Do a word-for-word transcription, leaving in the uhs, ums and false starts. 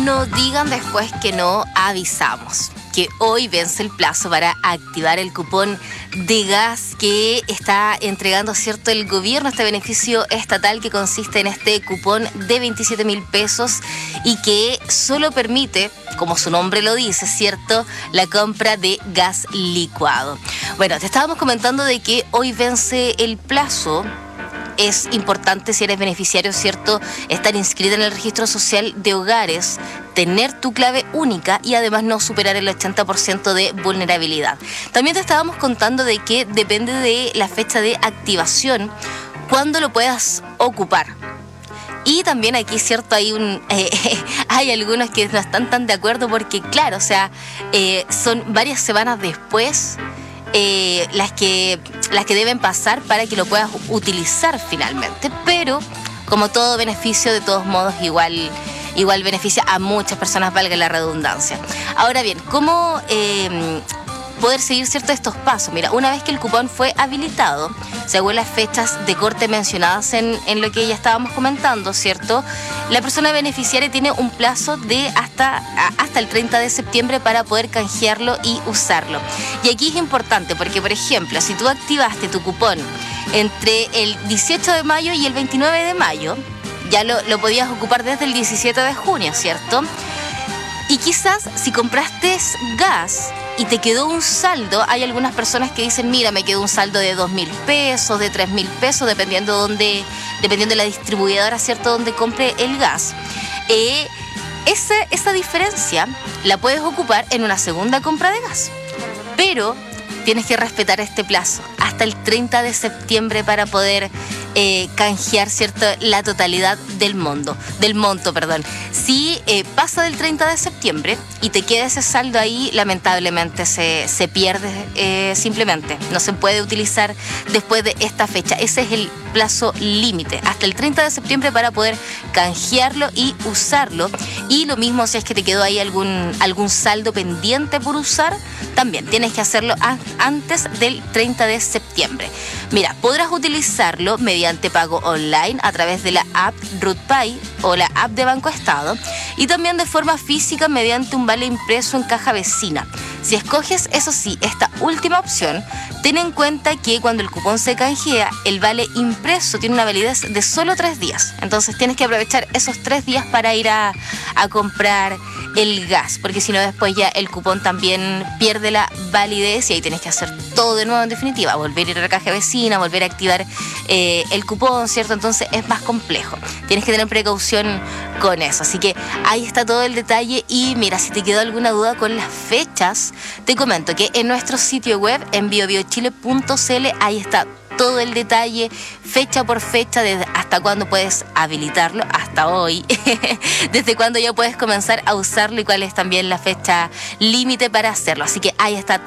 No digan después que no avisamos, que hoy vence el plazo para activar el cupón de gas que está entregando, ¿cierto?, el gobierno, este beneficio estatal que consiste en este cupón de veintisiete mil pesos y que solo permite, como su nombre lo dice, ¿cierto?, la compra de gas licuado. Bueno, te estábamos comentando de que hoy vence el plazo. Es importante, si eres beneficiario, ¿cierto?, estar inscrita en el registro social de hogares, tener tu clave única y además no superar el ochenta por ciento de vulnerabilidad. También te estábamos contando de que depende de la fecha de activación, cuándo lo puedas ocupar. Y también aquí, ¿cierto?, hay un eh, hay algunos que no están tan de acuerdo porque, claro, o sea, eh, son varias semanas después Eh, las que las que deben pasar para que lo puedas utilizar finalmente, pero como todo beneficio, de todos modos igual igual beneficia a muchas personas, valga la redundancia. Ahora bien, ¿cómo eh, poder seguir ciertos estos pasos? Mira, una vez que el cupón fue habilitado, según las fechas de corte mencionadas en, en lo que ya estábamos comentando, ¿cierto?, la persona beneficiaria tiene un plazo de hasta, hasta el treinta de septiembre para poder canjearlo y usarlo. Y aquí es importante porque, por ejemplo, si tú activaste tu cupón entre el dieciocho de mayo y el veintinueve de mayo, ya lo, lo podías ocupar desde el diecisiete de junio, ¿cierto? Y quizás si compraste gas y te quedó un saldo, hay algunas personas que dicen, mira, me quedó un saldo de dos mil pesos, de tres mil pesos, dependiendo de dónde, dependiendo de la distribuidora, ¿cierto?, donde compre el gas. Eh, esa, esa diferencia la puedes ocupar en una segunda compra de gas, pero tienes que respetar este plazo hasta el treinta de septiembre para poder eh, canjear, ¿cierto?, la totalidad del monto, del monto, perdón. Si eh, pasa del treinta de septiembre y te queda ese saldo ahí, lamentablemente se, se pierde eh, simplemente. No se puede utilizar después de esta fecha. Ese es el plazo límite, hasta el treinta de septiembre para poder canjearlo y usarlo. Y lo mismo si es que te quedó ahí algún, algún saldo pendiente por usar, también tienes que hacerlo a, antes del treinta de septiembre. Mira, podrás utilizarlo mediante pago online a través de la app RootPay o la app de Banco Estado y también de forma física mediante un vale impreso en caja vecina. Si escoges, eso sí, esta última opción, ten en cuenta que cuando el cupón se canjea, el vale impreso tiene una validez de solo tres días. Entonces tienes que aprovechar esos tres días para ir a, a comprar el gas, porque si no después ya el cupón también pierde la validez y ahí tienes que hacer todo de nuevo en definitiva, volver a ir a la caja vecina, volver a activar eh, el cupón, ¿cierto? Entonces es más complejo. Tienes que tener precaución con eso. Así que ahí está todo el detalle y mira, si te quedó alguna duda con las fechas, te comento que en nuestro sitio web, en bio bio chile punto c l, ahí está todo el detalle, fecha por fecha, desde hasta cuándo puedes habilitarlo, hasta hoy, desde cuándo ya puedes comenzar a usarlo y cuál es también la fecha límite para hacerlo. Así que ahí está